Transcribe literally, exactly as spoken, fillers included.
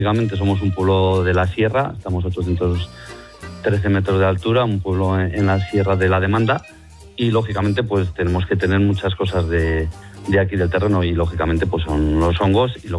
Lógicamente somos un pueblo de la sierra, estamos a ochocientos trece metros de altura, un pueblo en la sierra de la Demanda, y lógicamente pues tenemos que tener muchas cosas de, de aquí del terreno, y lógicamente pues son los hongos y lo